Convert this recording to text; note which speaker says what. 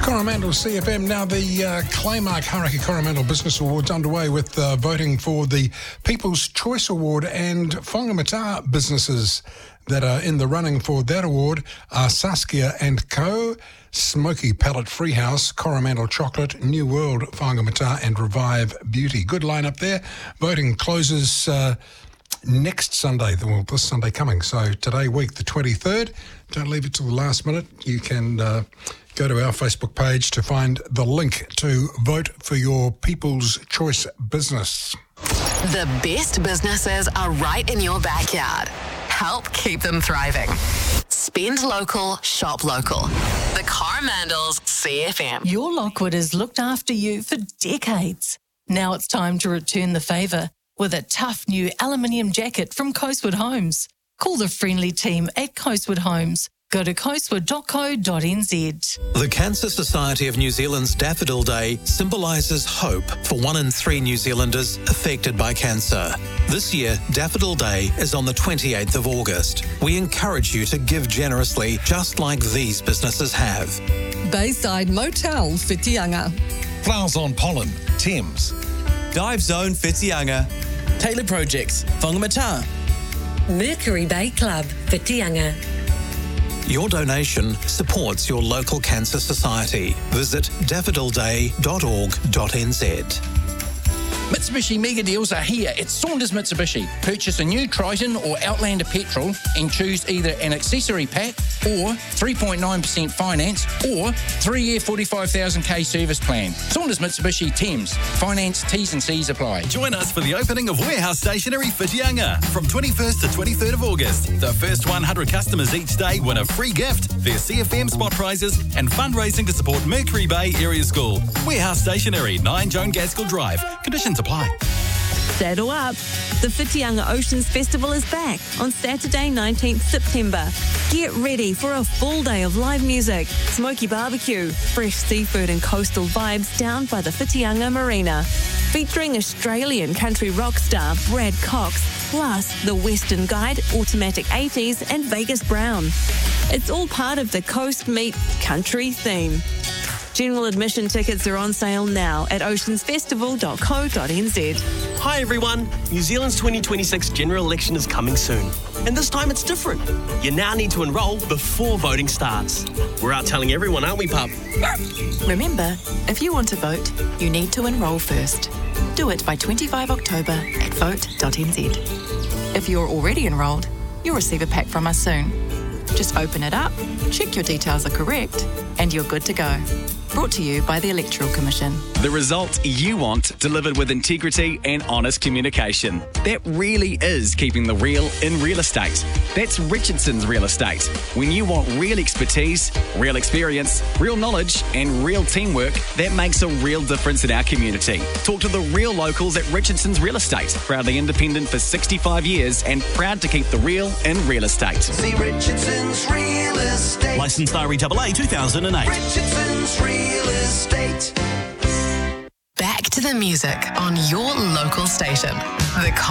Speaker 1: Coromandel CFM. Now, the Claymark Hauraki Coromandel Business Awards underway with voting for the People's Choice Award, and Whangamata businesses that are in the running for that award are Saskia & Co., Smoky Pallet Freehouse, Coromandel Chocolate, New World Whangamata and Revive Beauty. Good lineup there. Voting closes next Sunday, well, this Sunday coming. So today, week the 23rd. Don't leave it till the last minute. You can go to our Facebook page to find the link to vote for your People's Choice business.
Speaker 2: The best businesses are right in your backyard. Help keep them thriving. Spend local, shop local. The Coromandels CFM.
Speaker 3: Your Lockwood has looked after you for decades. Now it's time to return the favour with a tough new aluminium jacket from Coastwood Homes. Call the friendly team at Coastwood Homes. Go to coastwood.co.nz.
Speaker 4: The Cancer Society of New Zealand's Daffodil Day symbolises hope for 1 in 3 New Zealanders affected by cancer. This year, Daffodil Day is on the 28th of August. We encourage you to give generously, just like these businesses have.
Speaker 5: Bayside Motel, Whitianga.
Speaker 6: Flowers on Pollen, Thames.
Speaker 7: Dive Zone, Whitianga.
Speaker 8: Taylor Projects, Whangamata.
Speaker 9: Mercury Bay Club, Whitianga.
Speaker 4: Your donation supports your local cancer society. Visit daffodilday.org.nz.
Speaker 8: Mitsubishi mega deals are here at Saunders Mitsubishi. Purchase a new Triton or Outlander petrol and choose either an accessory pack or 3.9% finance or 3-year 45,000k service plan. Saunders Mitsubishi Thames. Finance T's and C's apply.
Speaker 6: Join us for the opening of Warehouse Stationery Whitianga from 21st to 23rd of August. The first 100 customers each day win a free gift, their CFM spot prizes and fundraising to support Mercury Bay Area School. Warehouse Stationery, 9 Joan Gaskell Drive. Conditions apply.
Speaker 10: Saddle up. The Whitianga Oceans Festival is back on Saturday, 19th September. Get ready for a full day of live music, smoky barbecue, fresh seafood and coastal vibes down by the Whitianga Marina. Featuring Australian country rock star Brad Cox, plus the Western Guide, Automatic 80s and Vegas Brown. It's all part of the Coast Meet Country theme. General admission tickets are on sale now at oceansfestival.co.nz.
Speaker 7: Hi everyone, New Zealand's 2026 general election is coming soon. And this time it's different. You now need to enrol before voting starts. We're out telling everyone, aren't we, pup?
Speaker 11: Remember, if you want to vote, you need to enrol first. Do it by 25 October at vote.nz. If you're already enrolled, you'll receive a pack from us soon. Just open it up, check your details are correct, and you're good to go. Brought to you by the Electoral Commission.
Speaker 12: The result you want, delivered with integrity and honest communication. That really is keeping the real in real estate. That's Richardson's Real Estate. When you want real expertise, real experience, real knowledge and real teamwork, that makes a real difference in our community. Talk to the real locals at Richardson's Real Estate. Proudly independent for 65 years and proud to keep the real in real estate.
Speaker 13: See Richardson's Real Estate.
Speaker 7: Licensed REAA 2008.
Speaker 13: Richardson's Real Estate.
Speaker 2: Back to the music on your local station. The